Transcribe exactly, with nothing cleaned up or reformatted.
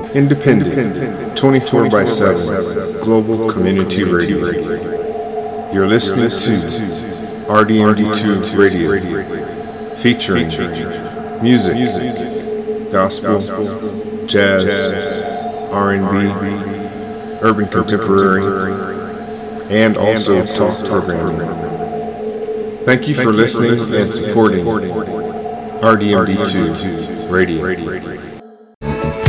Independent, twenty-four by seven, Global Community Radio. You're listening to R D M D two Radio, featuring music, gospel, jazz, R and B, urban contemporary, and also talk programming. Thank you for listening and supporting R D M D two Radio.